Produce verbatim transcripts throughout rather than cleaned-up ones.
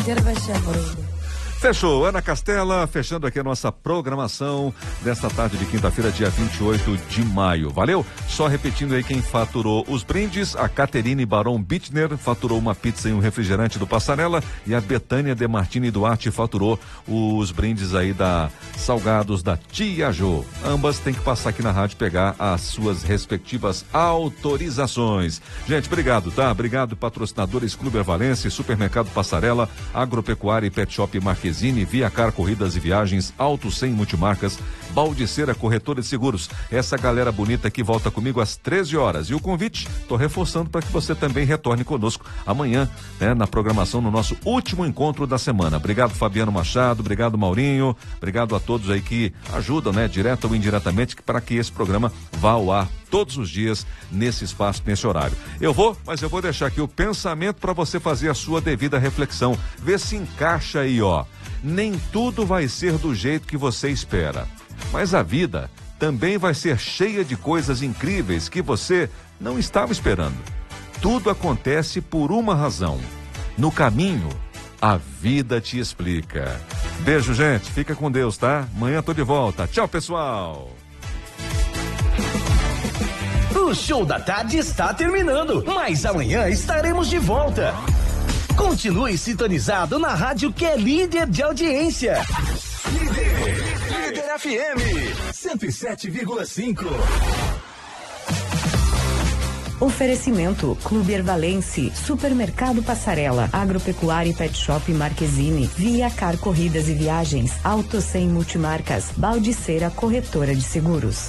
Fechou, Ana Castela, fechando aqui a nossa programação desta tarde de quinta-feira, dia vinte e oito de maio. Valeu? Só repetindo aí quem faturou os brindes: a Caterine Barão Bittner faturou uma pizza e um refrigerante do Passarela, e a Betânia De Martini Duarte faturou os brindes aí da Salgados da Tia Jô. Ambas têm que passar aqui na rádio pegar as suas respectivas autorizações. Gente, obrigado, tá? Obrigado, patrocinadores Clube Ervalense, Supermercado Passarela, Agropecuária e Pet Shop Marquesine, Viacar Corridas e Viagens, Auto cem Multimarcas, Baldiceira Corretora de Seguros. Essa galera bonita aqui volta comigo às treze horas. E o convite, tô reforçando para que você também retorne conosco amanhã, né, na programação, no nosso último encontro da semana. Obrigado, Fabiano Machado, obrigado, Maurinho, obrigado a todos aí que ajudam, né, direta ou indiretamente, para que esse programa vá ao ar todos os dias nesse espaço, nesse horário. Eu vou, mas eu vou deixar aqui o pensamento para você fazer a sua devida reflexão. Vê se encaixa aí, ó. Nem tudo vai ser do jeito que você espera, mas a vida também vai ser cheia de coisas incríveis que você não estava esperando. Tudo acontece por uma razão. No caminho, a vida te explica. Beijo, gente. Fica com Deus, tá? Amanhã tô de volta. Tchau, pessoal. O Show da Tarde está terminando, mas amanhã estaremos de volta. Continue sintonizado na rádio que é líder de audiência. Líder, Líder F M cento e sete vírgula cinco. Oferecimento Clube Ervalense, Supermercado Passarela, Agropecuária e Pet Shop Marquesine, Viacar Corridas e Viagens, Auto cem Multimarcas, Baldiceira Corretora de Seguros.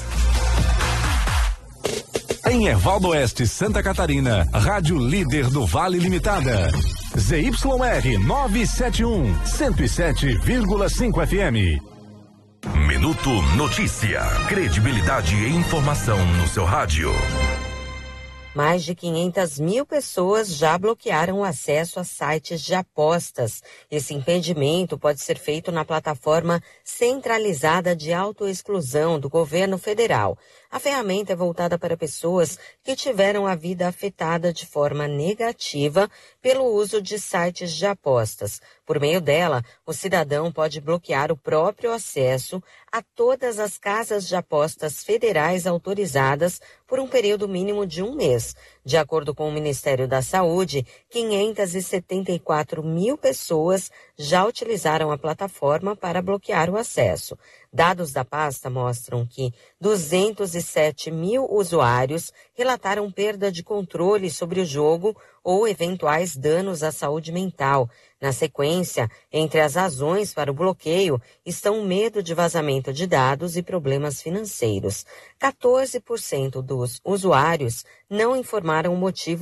Em Ervaldo Oeste, Santa Catarina, Rádio Líder do Vale Limitada. Z Y R novecentos e setenta e um, cento e sete vírgula cinco F M. Minuto Notícia. Credibilidade e informação no seu rádio. Mais de quinhentas mil pessoas já bloquearam o acesso a sites de apostas. Esse impedimento pode ser feito na plataforma centralizada de autoexclusão do governo federal. A ferramenta é voltada para pessoas que tiveram a vida afetada de forma negativa pelo uso de sites de apostas. Por meio dela, o cidadão pode bloquear o próprio acesso a todas as casas de apostas federais autorizadas por um período mínimo de um mês. De acordo com o Ministério da Saúde, quinhentas e setenta e quatro mil pessoas já utilizaram a plataforma para bloquear o acesso. Dados da pasta mostram que duzentos e sete mil usuários relataram perda de controle sobre o jogo ou eventuais danos à saúde mental. Na sequência, entre as razões para o bloqueio estão o medo de vazamento de dados e problemas financeiros. quatorze por cento dos usuários não informaram o motivo